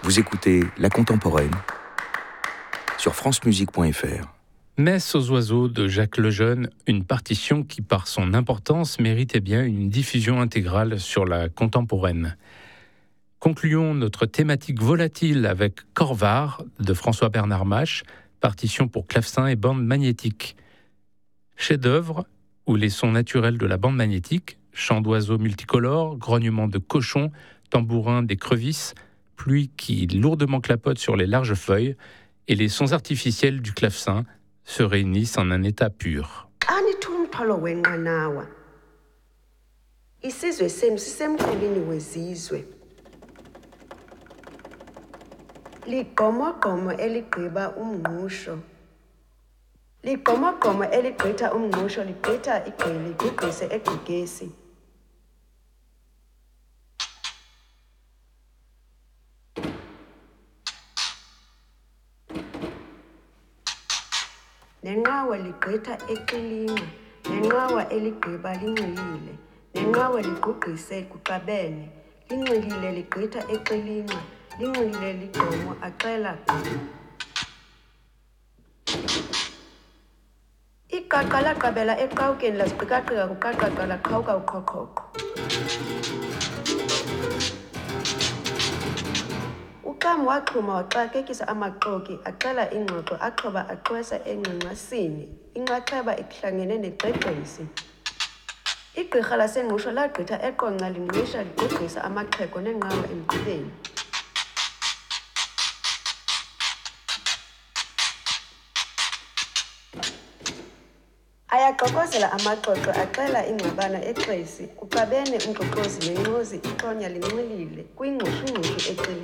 Vous écoutez La Contemporaine sur francemusique.fr. Messe aux oiseaux de Jacques Lejeune, une partition qui, par son importance, méritait bien une diffusion intégrale sur La Contemporaine. Concluons notre thématique volatile avec Corvar de François-Bernard Mache, partition pour clavecin et bande magnétique. Chef-d'œuvre où les sons naturels de la bande magnétique, chants d'oiseaux multicolores, grognements de cochons, tambourins d'écrevisses, pluie qui lourdement clapote sur les larges feuilles et les sons artificiels du clavecin se réunissent en un état pur. Anithumtholo wenqanawa. Isizwe senu sisemqulwini wezizwe. Ligqomogomo eligqiba umngqusho. Ligqomogomo eligqitha umngqusho ligqitha igqili ligqise egqigesi. Nenqawa ligqitha eqilinga, nenqawa eligqiba linxilile, nenqawa ligqugqise kuqabene, linxilile ligqitha eqilinga, linxilile ligqomo axela. Iqaqa laqabela eqawukeni laziqikaqika kuqaqaqa laqhawuka uqhoqhoqo. Uqamu waxhuma waxakekisa amaxoki axela ingxoxo axhoba axwesa engqinqasini inxaxheba ihlangene negqegqisi. Igqirha lasengqusho lagqitha eqonca lingqisha ligqugqisa amaxhego nenqawa emqubeni. Ayaxokozela amaxoxo axela ingxabana exesi kuqabene umxoxozi nenqozi ixonya linxilile kwingqushungqushu eceleni.